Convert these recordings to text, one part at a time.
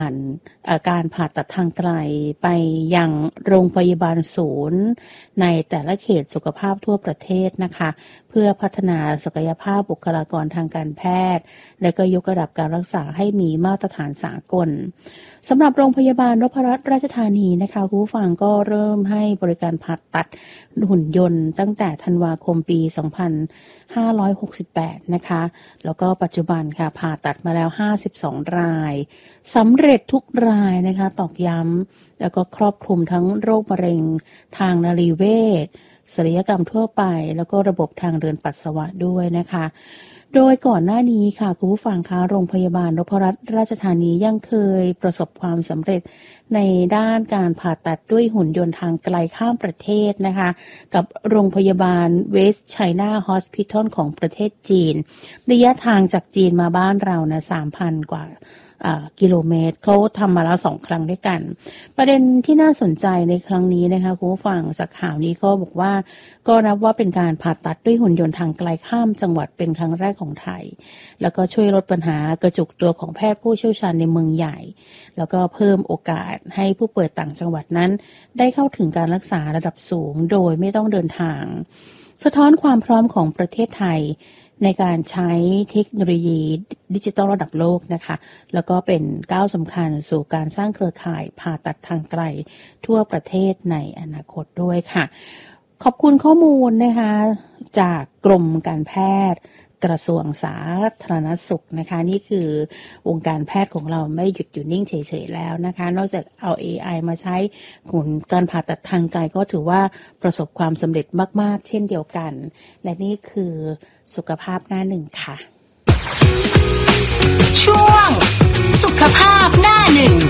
การผ่าตัดทางไกลไปยังโรงพยาบาลศูนย์ในแต่ละเขตสุขภาพทั่วประเทศนะคะเพื่อพัฒนาศักยภาพบุคลากรทางการแพทย์และก็ยกระดับการรักษาให้มีมาตรฐานสากลสำหรับโรงพยาบาลนพรัตน์ราชธานีนะคะคุณผู้ฟังก็เริ่มให้บริการผ่าตัดหุ่นยนต์ตั้งแต่ธันวาคมปี2568นะคะแล้วก็ปัจจุบันค่ะผ่าตัดมาแล้ว52รายสำเร็จทุกรายนะคะตอกย้ำแล้วก็ครอบคลุมทั้งโรคมะเร็งทางนรีเวชศัลยกรรมทั่วไปแล้วก็ระบบทางเดินปัสสาวะด้วยนะคะโดยก่อนหน้านี้ค่ะคุณผู้ฟังคะโรงพยาบาลนพรัตน์ราชธานียังเคยประสบความสำเร็จในด้านการผ่าตัดด้วยหุ่นยนต์ทางไกลข้ามประเทศนะคะกับโรงพยาบาลเวสต์ไชน่าฮอสพิทอลของประเทศจีนระยะทางจากจีนมาบ้านเรานะ 3,000 กว่ากิโลเมตรเขาทำมาแล้ว2ครั้งด้วยกันประเด็นที่น่าสนใจในครั้งนี้นะคะคุณผู้ฟังจากข่าวนี้ก็บอกว่าก็นับว่าเป็นการผ่าตัดด้วยหุ่นยนต์ทางไกลข้ามจังหวัดเป็นครั้งแรกของไทยแล้วก็ช่วยลดปัญหากระจุกตัวของแพทย์ผู้เชี่ยวชาญในเมืองใหญ่แล้วก็เพิ่มโอกาสให้ผู้ป่วยต่างจังหวัดนั้นได้เข้าถึงการรักษาระดับสูงโดยไม่ต้องเดินทางสะท้อนความพร้อมของประเทศไทยในการใช้เทคโนโลยีดิจิทัลระดับโลกนะคะแล้วก็เป็นก้าวสำคัญสู่การสร้างเครือข่ายผ่าตัดทางไกลทั่วประเทศในอนาคตด้วยค่ะขอบคุณข้อมูลนะคะจากกรมการแพทย์กระทรวงสาธารณสุขนะคะนี่คือวงการแพทย์ของเราไม่หยุดอยู่นิ่งเฉยๆแล้วนะคะนอกจากเอา AI มาใช้การผ่าตัดทางไกลก็ถือว่าประสบความสำเร็จมากๆเช่นเดียวกันและนี่คือสุขภาพหน้าหนึ่งค่ะช่วงสุขภาพหน้าหนึ่ง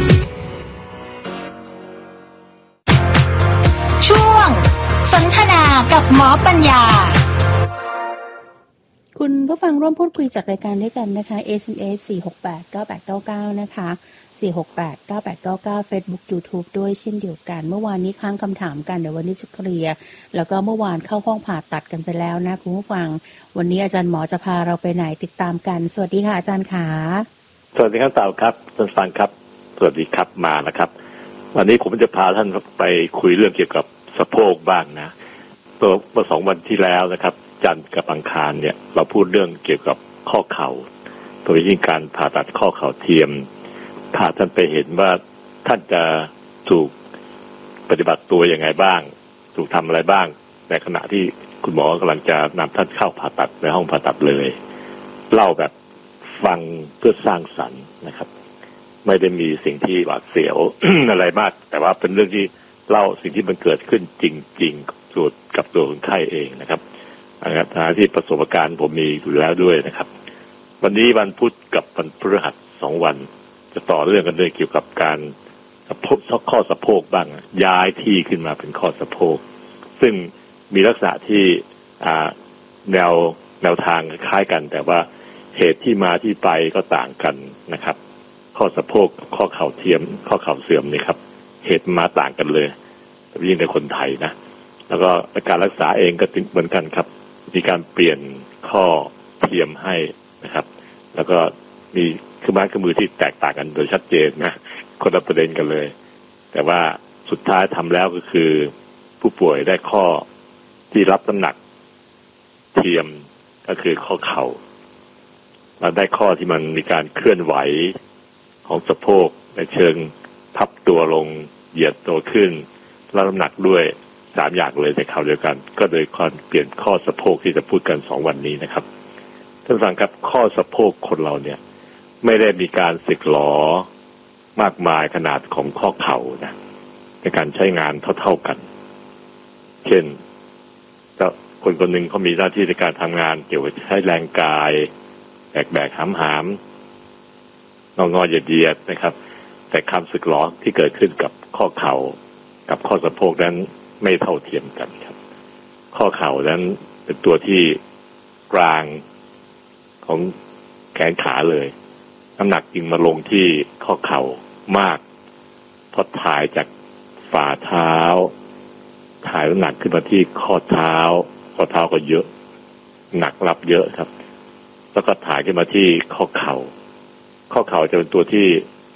ช่วงสนทนากับหมอปัญญาคุณผู้ฟังร่วมพูดคุยจากรายการด้วยกันนะคะ SMS 4689899นะคะ4689899 Facebook YouTube ด้วยเช่นเดียวกันเมื่อวานนี้ค้างคำถามกันเดี๋ยววันนี้จะเคลียร์แล้วก็เมื่อวานเข้าห้องผ่าตัดกันไปแล้วนะคุณผู้ฟังวันนี้อาจารย์หมอจะพาเราไปไหนติดตามกันสวัสดีค่ะอาจารย์ขาสวัสดีครับเต่าครับท่านฟังครับสวัสดีครับมานะครับวันนี้ผมจะพาท่านไปคุยเรื่องเกี่ยวกับสะโพกบ้างนะตัวเมื่อ2 วันที่แล้วนะครับจันทร์กับอังคารเนี่ยเราพูดเรื่องเกี่ยวกับข้อเข่าโดยยิ่งการผ่าตัดข้อเข่าเทียมถ้าท่านไปเห็นว่าท่านจะถูกปฏิบัติตัวยังไงบ้างถูกทำอะไรบ้างในขณะที่คุณหมอกำลังจะนำท่านเข้าผ่าตัดในห้องผ่าตัดเลยเล่าแบบฟังเพื่อสร้างสรรค์นะครับไม่ได้มีสิ่งที่หวาดเสียว อะไรมากแต่ว่าเป็นเรื่องที่เล่าสิ่งที่มันเกิดขึ้นจริงๆสูตรกับตัวคนไข้เองนะครับทางที่ประสบการณ์ผมมีอยู่แล้วด้วยนะครับวันนี้วันพุธกับวันพฤหัส2 วันจะต่อเรื่องกันเลยเกี่ยวกับการข้อสะโพกบ้างย้ายที่ขึ้นมาเป็นข้อสะโพกซึ่งมีลักษณะที่แนวทางคล้ายกันแต่ว่าเหตุที่มาที่ไปก็ต่างกันนะครับข้อสะโพกข้อเข่าเทียมข้อเข่าเสื่อมนี่ครับเหตุมาต่างกันเลยยิ่งในคนไทยนะแล้วก็การรักษาเองก็เหมือนกันครับมีการเปลี่ยนข้อเทียมให้นะครับแล้วก็มีเครื่องไม้เครื่องมือที่แตกต่างกันโดยชัดเจนนะคนละประเด็นกันเลยแต่ว่าสุดท้ายทำแล้วก็คือผู้ป่วยได้ข้อที่รับน้ำหนักเทียมก็คือข้อเข่าและได้ข้อที่มันมีการเคลื่อนไหวของสะโพกในเชิงพับตัวลงเหยียดตัวขึ้นรับน้ำหนักด้วย3 อย่างเลยในคราวเดียวกันก็โดยการเปลี่ยนข้อสะโพกที่จะพูดกัน2 วันนี้นะครับท่านฟังครับข้อสะโพกคนเราเนี่ยไม่ได้มีการสึกหรอมากมายขนาดของข้อเข่านะในการใช้งานเท่าๆกันเช่นคนคนหนึ่งเขามีหน้าที่ในการทำงานเกี่ยวกับใช้แรงกายแบกหามงอเหยียดนะครับแต่ความสึกหรอที่เกิดขึ้นกับข้อเข่ากับข้อสะโพกนั้นไม่เท่าเทียมกันครับข้อเข่านั้นเป็นตัวที่กลางของแขนขาเลยน้ำหนักจึงมาลงที่ข้อเข่ามากพอถ่ายจากฝ่าเท้าถ่ายน้ำหนักขึ้นมาที่ข้อเท้าก็เยอะหนักรับเยอะครับแล้วก็ถ่ายขึ้นมาที่ข้อเข่าจะเป็นตัวที่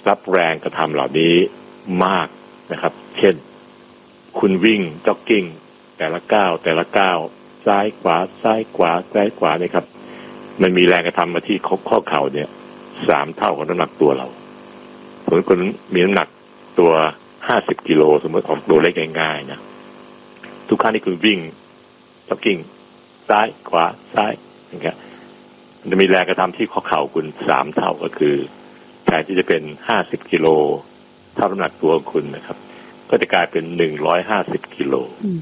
รับแรงกระทำเหล่านี้มากนะครับเช่นคุณวิ่งจ็อกกิ้งแต่ละก้าวซ้ายขวาซ้ายขวาซ้ายขวาเนี่ยครับมันมีแรงกระทำมาที่ข้อเข่าเนี่ย3 เท่าของน้ำหนักตัวเราสมมติคนมีน้ำหนักตัว50 กิโลสมมติของตัวเล็กง่ายๆนะทุกครั้งที่คุณวิ่งจ็อกกิ้งซ้ายขวาซ้ายอย่างเงี้ยมันจะมีแรงกระทำที่ข้อเข่าคุณ3 เท่าก็คือแทนที่จะเป็น50 กิโลเท่าน้ำหนักตัวคุณนะครับก็จะกลายเป็น150 กิโล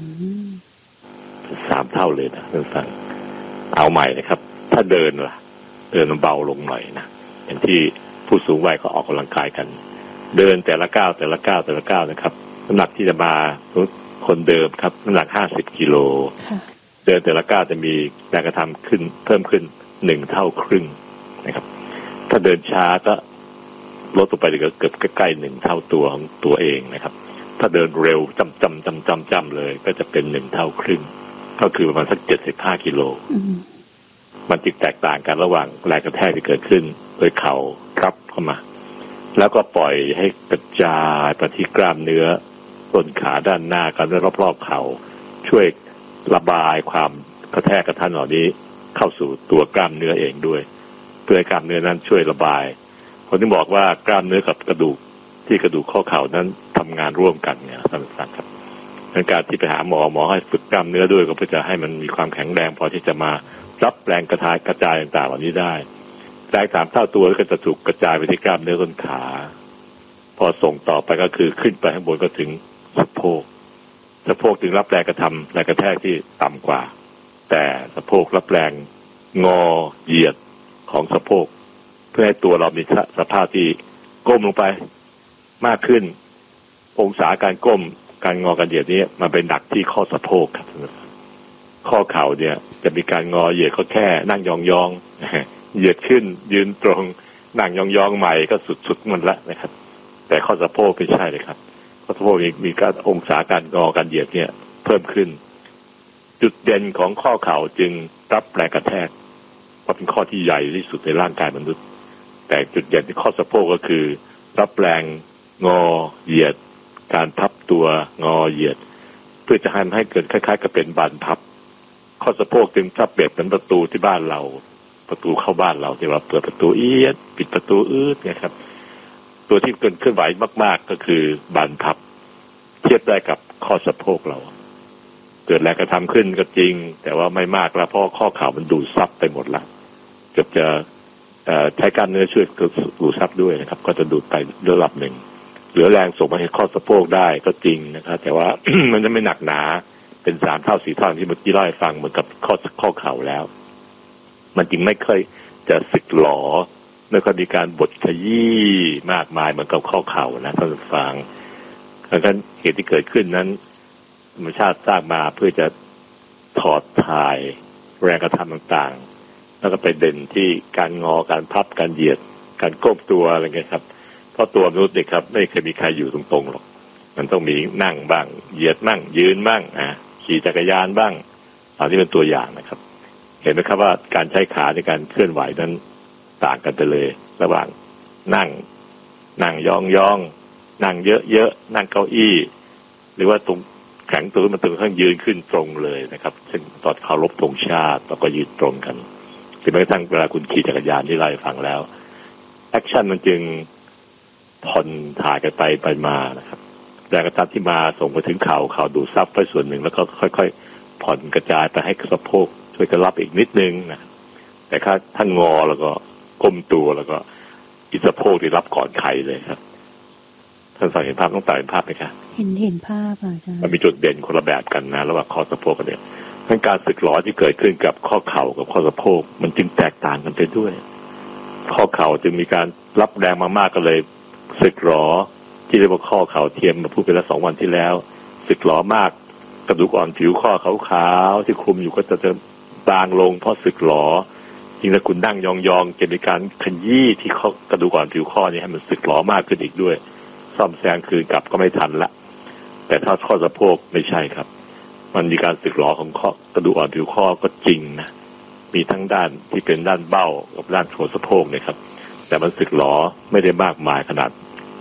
3 เท่าเลยนะท่านฟังเอาใหม่นะครับถ้าเดินล่ะเดินมันเบาลงหน่อยนะอย่างที่ผู้สูงวัยเขาออกกำลังกายกันเดินแต่ละก้าวนะครับน้ำหนักที่จะมาคนเดิมครับน้ำหนัก50 กิโลเดินแต่ละก้าวจะมีแรงกระทำขึ้นเพิ่มขึ้น1 เท่าครึ่งนะครับถ้าเดินช้าก็ลดลงไปเกือบใกล้ๆ1 เท่าตัวของตัวเองนะครับถ้าเดินเร็วจำเลยก็จะเป็น1 เท่าครึ่งก็คือประมาณสัก75 กิโลมันจึงแตกต่างกันระหว่างแรงกระแทกที่เกิดขึ้นโดยเข่ารับเข้ามาแล้วก็ปล่อยให้กระจายไปที่กล้ามเนื้อต้นขาด้านหน้ากล้ามเนื้อรอบๆเข่าช่วยระบายความกระแทกกระทันเหล่านี้เข้าสู่ตัวกล้ามเนื้อเองด้วยเพื่อให้กล้ามเนื้อนั้นช่วยระบายคนที่บอกว่ากล้ามเนื้อกับกระดูกข้อเข่านั้นทำงานร่วมกันเนี่ยท่านผู้ฟังครับในการที่ไปหาหมอให้ฝึกกล้ามเนื้อด้วยก็เพื่อจะให้มันมีความแข็งแรงพอที่จะมารับแรงกระจายต่างๆเหล่านี้ได้แรง3 เท่าตัวก็จะถูกกระจายไปที่กล้ามเนื้อต้นขาพอส่งต่อไปก็คือขึ้นไปข้างบนก็ถึงสะโพกถึงรับแรงกระแทกที่ต่ำกว่าแต่สะโพกรับแรงงอเหยียดของสะโพกเพื่อให้ตัวเรามีสภาพที่ก้มลงไปมากขึ้นองศาการก้มการงอการเหยียดนี้มันเป็นหนักที่ข้อสะโพกครับข้อเข่าเนี่ยจะมีการงอเหยียดก็แค่นั่งยองๆเหยียดขึ้นยืนตรงนั่งยองๆใหม่ก็สุดมันละนะครับแต่ข้อสะโพกไม่ใช่เลยครับข้อสะโพกมีการองศาการงอการเหยียดเนี่ยเพิ่มขึ้นจุดเด่นของข้อเข่าจึงรับแรงกระแทกเพราะเป็นข้อที่ใหญ่ที่สุดในร่างกายมนุษย์แต่จุดเด่นที่ข้อสะโพกก็คือรับแรงงอเหยียดการพับตัวงอเหยียดเพื่อจะให้เกิดคล้ายๆกับเป็นบานพับข้อสะโพกจึงถ้าเปรียบเหมือนประตูที่บ้านเราประตูเข้าบ้านเราที่เราเปิดประตูเอียดปิดประตูเนี่ยครับตัวที่เคลื่อนไหวมากๆก็คือบานพับเทียบได้กับข้อสะโพกเราเกิดแรงกระทำขึ้นก็จริงแต่ว่าไม่มากแล้วเพราะข้อเข่ามันดูดซับไปหมดละเกือบจะใช้กล้ามเนื้อช่วยดูดซับด้วยนะครับก็จะดูดไประดับหนึ่งเหลือแรงส่งมาให้ข้อสะโพกได้ก็จริงนะครับแต่ว่า มันจะไม่หนักหนาเป็น3 เท่า 4 เท่าที่เมื่อกี้เล่าให้ฟังเหมือนกับข้อเข่าแล้วมันจึงไม่ค่อยจะสึกหลอไม่ค่อยมีการบดขยี้มากมายเหมือนกับข้อเข่านะท่านผู้ฟังดังนั้นเหตุที่เกิดขึ้นนั้นธรรมชาติสร้างมาเพื่อจะถอดถ่ายแรงกระทำต่างๆแล้วก็ไปเด่นที่การงอการพับการเหยียดการก้มตัวอะไรเงี้ยครับเพราะตัวมนุษย์เนี่ยครับไม่เคยมีใครอยู่ตรงๆหรอกมันต้องมีนั่งบ้างเหยียดบ้างยืนบ้างขี่จักรยานบ้างอันนี้เป็นตัวอย่างนะครับเห็นไหมครับว่าการใช้ขาในการเคลื่อนไหวนั้นต่างกันไปเลยระหว่างนั่งยองนั่งเยอะๆนั่งเก้าอี้หรือว่าตรงแข็งตัวมันถึงข้างยืนขึ้นตรงเลยนะครับซึ่งตอนเคารพธงชาติเราก็ยืนตรงกันถึงแม้กระทั่งเวลาคุณขี่จักรยานที่ไล่ฟังแล้วแอคชั่นมันจึงผ่อนถ่ายกันไปมานะครับแรงกระทำที่มาส่งไปถึงเข่าดูดซับไปส่วนหนึ่งแล้วก็ค่อยๆผ่อนกระจายไปให้สะโพกช่วยกันรับอีกนิดนึงนะแต่ถ้างอแล้วก็ก้มตัวแล้วก็อิสะโพกที่รับก่อนใครเลยครับท่านสังเห็นภาพต้องต่างเห็นภาพไหมครับเห็นภาพอาจารย์มันมีจุดเด่นคนละแบบกันนะระหว่างข้อสะโพกกันเนี่ยทั้งการสึกหรอที่เกิดขึ้นกับข้อเข่ากับข้อสะโพกมันจึงแตกต่างกันไปด้วยข้อเข่าจึงมีการรับแรงมามากก็เลยสึกหรอที่เรียกว่าข้อเข่าเทียมมาพูดไปแล้ว2 วันที่แล้วสึกหรอมากกระดูกอ่อนผิวข้อขาวๆที่คลุมอยู่ก็จะบางลงเพราะสึกหรอจริงแล้วคุณนั่งยองๆจะมีการขยี้ที่กระดูกอ่อนผิวข้อนี้ให้มันสึกหรอมากขึ้นอีกด้วยซ่อมแซมคืนกลับก็ไม่ทันละแต่ถ้าข้อสะโพกไม่ใช่ครับมันมีการสึกหรอของข้อกระดูกอ่อนผิวข้อก็จริงนะมีทั้งด้านที่เป็นด้านเบ้ากับด้านหัวสะโพกเนี่ยครับแต่มันสึกหรอไม่ได้มากมายขนาด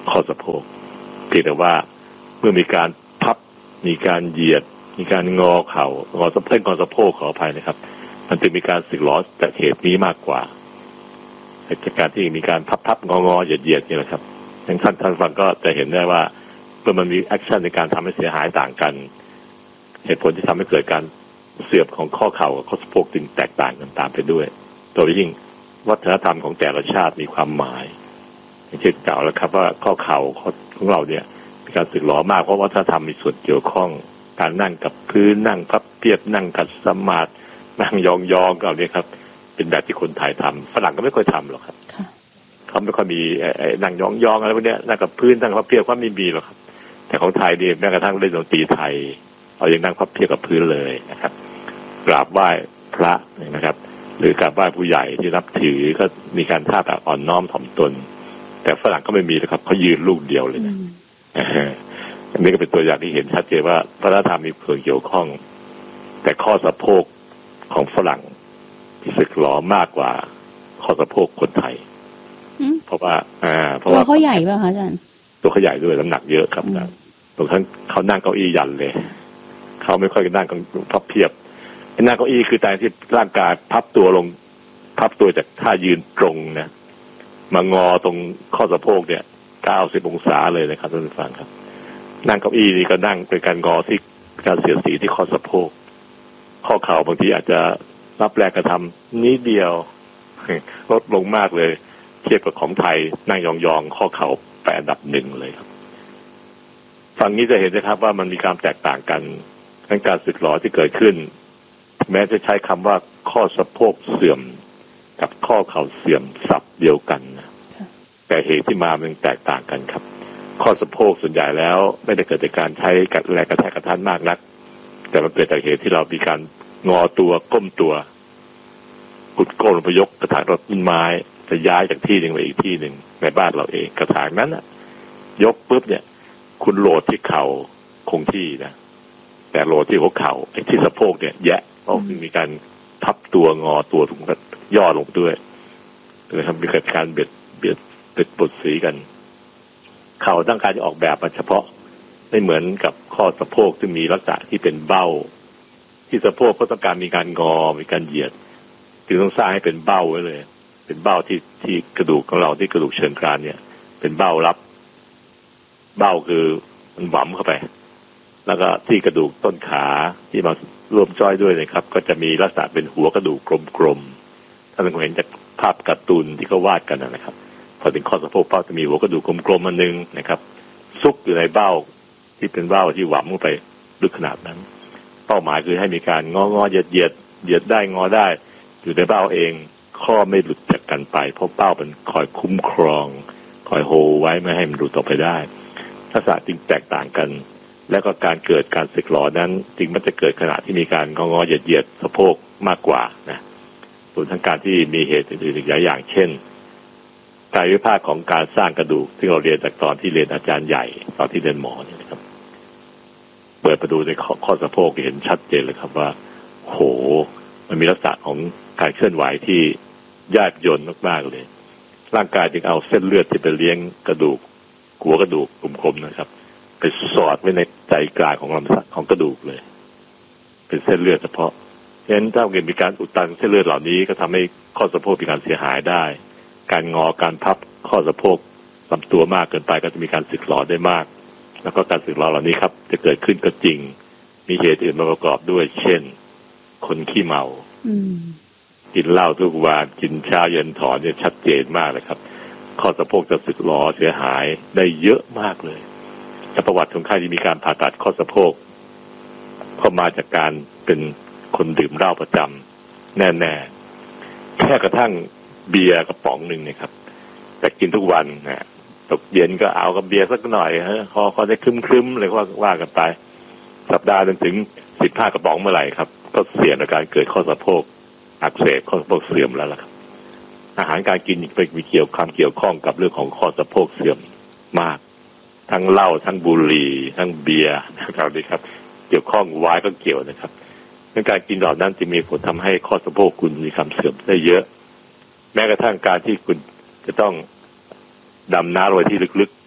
ข้อสะโพกเพียงแต่ว่าเมื่อมีการพับมีการเหยียดมีการงอเข่างอสะโพกงอสะโพกขออภัยนะครับมันจะมีการสึกหรอจากเหตุนี้มากกว่าจากการที่มีการพับงอเหยียดนี่แหละครับอย่างท่านฟังก็จะเห็นได้ว่าเมื่อมันมีแอคชั่นในการทำให้เสียหายต่างกันเหตุผลที่ทำให้เกิดการเสื่อมของข้อเข่ากับข้อสะโพกจึงแตกต่างกันตามไปด้วยโดยยิ่งวัฒนธรรมของแต่ละชาติมีความหมายอย่างเช่นกล่าวแล้วครับว่าข้อเข่าของเราเนี่ยมีการสึกหรอมากเพราะวัฒนธรรมมีส่วนเกี่ยวข้องการนั่งกับพื้นนั่งพับเพียบนั่งขัดสมาธินั่งยองๆก็เนี่ยครับเป็นแบบที่คนไทยทำฝรั่งก็ไม่ค่อยทำหรอกครับเขาไม่ค่อยมีนั่งยองๆอะไรพวกนี้นั่งกับพื้นนั่งพับเพียบก็ไม่มีหรอกครับแต่ของไทยนี่แม้กระทั่งเล่นดนตรีไทยเรายังนั่งพับเพียบกับพื้นเลยนะครับกราบไหว้พระนะครับหรือกราบไหว้ผู้ใหญ่ที่นับถือก็มีการท่าแบบอ่อนน้อมถ่อมตนแต่ฝรั่งก็ไม่มีนะครับเขายืนลูกเดียวเลยนะอันนี้ก็เป็นตัวอย่างที่เห็นชัดเจนว่าวัฒนธรรมมีส่วนเกี่ยวข้องแต่ข้อสะโพกของฝรั่งที่สึกหรอมากกว่าข้อสะโพกคนไทยเพราะว่าตัวเขาใหญ่ป่ะคะอาจารย์ตัวเขาใหญ่ด้วยน้ำหนักเยอะครับตรงทั้งเขานั่งเก้าอี้ยันเลยเขาไม่ค่อยนั่งพับเพียบนั่งเก้าอี้คือการที่ร่างกายพับตัวลงพับตัวจากท่ายืนตรงนะมางอตรงข้อสะโพกเนี่ย90องศาเลยนะครับท่านผู้ฟังครับนั่งเก้าอี้นี่ก็นั่งเป็นการงอที่การเสียดสีที่ข้อสะโพกข้อเข่าบางทีอาจจะรับแรงกระทำนิดเดียวลดลงมากเลยเทียบกับของไทยนั่งยองๆข้อเข่าไปอันดับหนึ่งเลยครับฝั่งนี้จะเห็นนะครับว่ามันมีความแตกต่างกันทั้งการสึกหรอที่เกิดขึ้นแม้จะใช้คำว่าข้อสะโพกเสื่อมกับข้อเข่าเสื่อมศัพท์เดียวกันนะแต่เหตุที่มามันแตกต่างกันครับข้อสะโพกส่วนใหญ่แล้วไม่ได้เกิดจากการใช้แรงกระแทกกระทันมากนักแต่มันเกิดจากเหตุที่เรามีการงอตัวก้มตัวกุดก้มลงไปยกกระถางต้นไม้จะย้ายจากที่หนึ่งไปอีกที่หนึ่งในบ้านเราเองกระถางนั้นน่ะยกปุ๊บเนี่ยคุณโหลดที่เข่าคงที่นะแต่โหลดที่หัวเข่าไอ้ที่สะโพกเนี่ยแยะเพราะมีการพับตัวงอตัวถูกย่อลงด้วยเลยทำให้เกิดการเบียดบดสีกันเข่าต้องการจะออกแบบมาเฉพาะไม่เหมือนกับข้อสะโพกที่มีลักษณะที่เป็นเบ้าที่สะโพกก็ต้องการมีการงอมีการเหยียดจึงต้องสร้างให้เป็นเบ้าไว้เลยเป็นเบ้าที่กระดูกของเราที่กระดูกเชิงกรานเนี่ยเป็นเบ้ารับเบ้าคือมันหวำเข้าไปแล้วก็ที่กระดูกต้นขาที่มารวมจ้อยด้วยนะครับก็จะมีลักษณะเป็นหัวกระดูกกลมๆท่านคงเห็นจากภาพการ์ตูนที่เขาวาดกันนะครับพอถึงข้อสะโพกเป้าจะมีหัวกระดูกกลมๆอันนึงนะครับซุกอยู่ในเบ้าที่เป็นเบ้าที่หวำเข้าไปลึกขนาดนั้นเป้าหมายคือให้มีการงอเหยียดได้งอได้อยู่ในเบ้าเองข้อไม่หลุดจากกันไปเพราะเป้าเป็นคอยคุ้มครองคอยโฮไว้ไม่ให้มันหลุดออกไปได้ทักษะจึงแตกต่างกันแล้วก็การเกิดการสึกหรอนั้นจึงมันจะเกิดขณะที่มีการงอเหยียดสะโพกมากกว่านะส่วนทั้งการที่มีเหตุอื่นๆอีกหลายอย่างเช่นกายวิภาคของการสร้างกระดูกที่เราเรียนจากตอนที่เรียนอาจารย์ใหญ่ตอนที่เรียนหมอเนี่ยนะครับเปิดประตูในข้อสะโพกเห็นชัดเจนเลยครับว่าโหมันมีลักษณะของการเคลื่อนไหวที่แยบยลมากๆเลยร่างกายจึงเอาเส้นเลือดที่ไปเลี้ยงกระดูกหัวกระดูกกลมๆนะครับไปสอดไว้ในใจกลางของลำไส้ของกระดูกเลยเป็นเส้นเลือดเฉพาะฉะนั้นถ้าเกิดมีการอุดตันเส้นเลือดเหล่านี้ก็ทำให้ข้อสะโพกมีการเสียหายได้การงอการพับข้อสะโพกลำตัวมากเกินไปก็จะมีการสึกหรอได้มากแล้วก็การสึกหรอเหล่านี้ครับจะเกิดขึ้นก็จริงมีเหตุอื่นมาประกอบด้วยเช่นคนขี้เมากินเหล้าทุกวันกินเช้าเย็นถอนเนี่ยชัดเจนมากเลยครับข้อสะโพกจะสึกหรอเสียหายได้เยอะมากเลยจากประวัติของใครที่มีการผ่าตัดข้อสะโพกก็มาจากการเป็นคนดื่มเหล้าประจำแน่ๆแค่กระทั่งเบียร์กระป๋องหนึ่งเนี่ยครับแต่กินทุกวันนะตกเย็นก็เอากับเบียร์สักหน่อยคอได้ครึ้มๆเลยว่ากันไปสัปดาห์นึงถึง15 กระป๋องเมื่อไหร่ครับก็เสี่ยงในการเกิดข้อสะโพกอักเสบข้อสะโพกเสื่อมแล้วล่ะครับอาหารการกินไปมีเกี่ยวข้องกับเรื่องของข้อสะโพกเสื่อมมากทั้งเหล้าทั้งบุหรี่ทั้งเบียร์นะครับนี่ครับเกี่ยวข้องไวน์ก็เกี่ยวนะครับการกินเหล่านั้นจะมีผลทำให้ข้อสะโพกคุณมีความเสื่อมได้เยอะแม้กระทั่งการที่คุณจะต้องดำน้ำลงไปที่ลึกๆ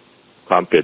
ความเปลี่ยน